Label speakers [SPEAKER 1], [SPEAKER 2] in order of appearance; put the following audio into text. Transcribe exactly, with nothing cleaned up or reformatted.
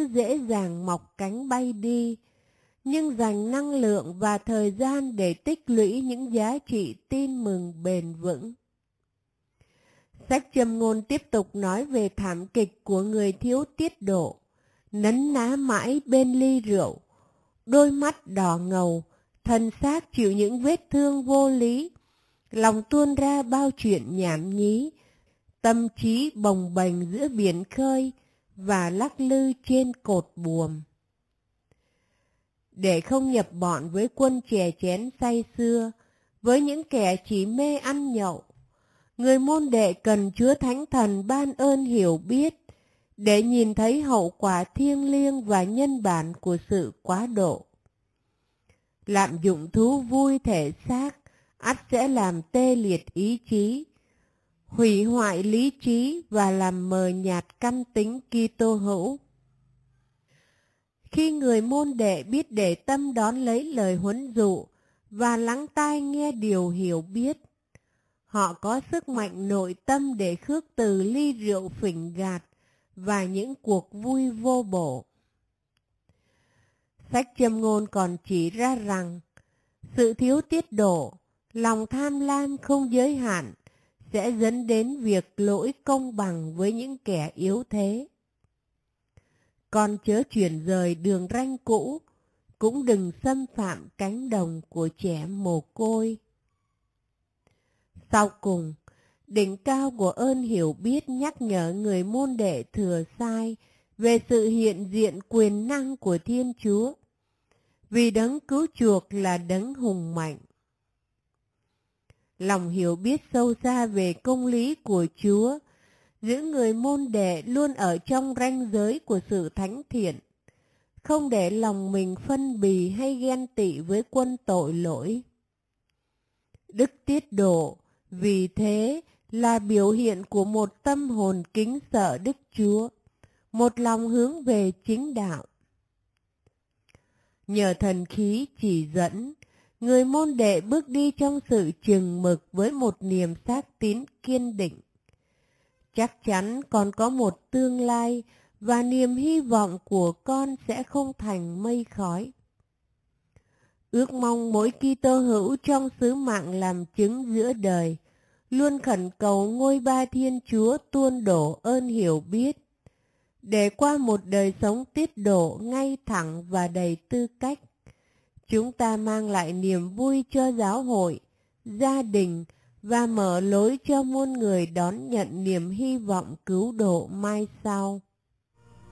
[SPEAKER 1] cứ dễ dàng mọc cánh bay đi, nhưng dành năng lượng và thời gian để tích lũy những giá trị tin mừng bền vững. Sách Châm Ngôn tiếp tục nói về thảm kịch của người thiếu tiết độ, nấn ná mãi bên ly rượu, đôi mắt đỏ ngầu, thân xác chịu những vết thương vô lý, lòng tuôn ra bao chuyện nhảm nhí, tâm trí bồng bềnh giữa biển khơi và lắc lư trên cột buồm. Để không nhập bọn với quân chè chén say sưa, với những kẻ chỉ mê ăn nhậu, người môn đệ cần Chúa Thánh Thần ban ơn hiểu biết để nhìn thấy hậu quả thiêng liêng và nhân bản của sự quá độ. Lạm dụng thú vui thể xác ắt sẽ làm tê liệt ý chí, hủy hoại lý trí và làm mờ nhạt căn tính Kitô hữu. Khi người môn đệ biết để tâm đón lấy lời huấn dụ và lắng tai nghe điều hiểu biết, họ có sức mạnh nội tâm để khước từ ly rượu phỉnh gạt và những cuộc vui vô bổ. Sách Châm Ngôn còn chỉ ra rằng sự thiếu tiết độ, lòng tham lam không giới hạn sẽ dẫn đến việc lỗi công bằng với những kẻ yếu thế. Con chớ chuyển rời đường ranh cũ, cũng đừng xâm phạm cánh đồng của trẻ mồ côi. Sau cùng, đỉnh cao của ơn hiểu biết nhắc nhở người môn đệ thừa sai về sự hiện diện quyền năng của Thiên Chúa, vì đấng cứu chuộc là đấng hùng mạnh. Lòng hiểu biết sâu xa về công lý của Chúa giữ người môn đệ luôn ở trong ranh giới của sự thánh thiện, không để lòng mình phân bì hay ghen tị với quân tội lỗi. Đức tiết độ vì thế là biểu hiện của một tâm hồn kính sợ Đức Chúa, một lòng hướng về chính đạo. Nhờ thần khí chỉ dẫn, người môn đệ bước đi trong sự chừng mực với một niềm xác tín kiên định. Chắc chắn còn có một tương lai và niềm hy vọng của con sẽ không thành mây khói. Ước mong mỗi Kitô hữu trong sứ mạng làm chứng giữa đời luôn khẩn cầu ngôi ba Thiên Chúa tuôn đổ ơn hiểu biết, để qua một đời sống tiết độ ngay thẳng và đầy tư cách, chúng ta mang lại niềm vui cho giáo hội, gia đình và mở lối cho muôn người đón nhận niềm hy vọng cứu độ mai sau.